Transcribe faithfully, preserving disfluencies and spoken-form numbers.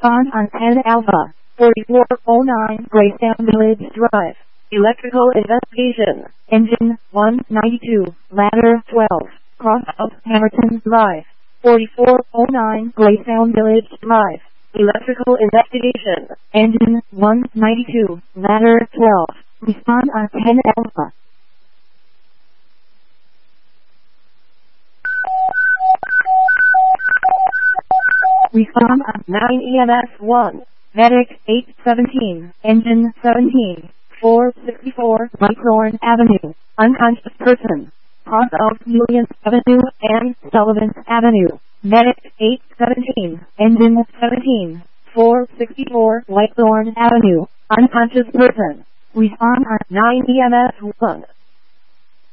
Respond on ten Alpha. forty-four oh nine Greystown Village Drive. Electrical investigation. Engine one ninety-two. Ladder twelve. Cross of Hammerton Drive. forty-four oh nine Greystown Village Drive. Electrical investigation. Engine one ninety-two. Ladder twelve. Respond on ten Alpha. Respond on nine E M S one. Medic eight seventeen. Engine seventeen. four sixty-four Whitethorn Avenue. Unconscious person. Cross of Union Avenue and Sullivan Avenue. Medic eight seventeen. Engine seventeen. four sixty-four Whitethorn Avenue. Unconscious person. Respond on nine E M S one.